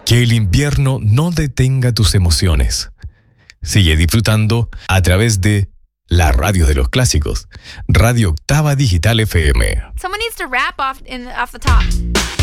Que el invierno no detenga tus emociones. Sigue disfrutando a través de la radio de los clásicos, Radio Octava Digital FM. Someone needs to rap off the top.